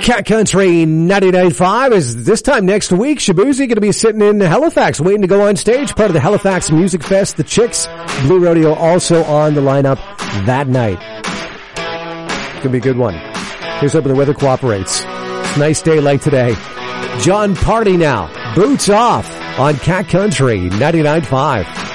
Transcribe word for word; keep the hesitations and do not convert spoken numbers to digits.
Cat Country ninety-nine point five is this time next week. Shabuzi going to be sitting in Halifax waiting to go on stage, part of the Halifax Music Fest. The Chicks Blue Rodeo also on the lineup that night. It's going to be a good one. Here's hoping the weather cooperates. It's a nice day like today. John Party now. Boots off on Cat Country ninety-nine point five.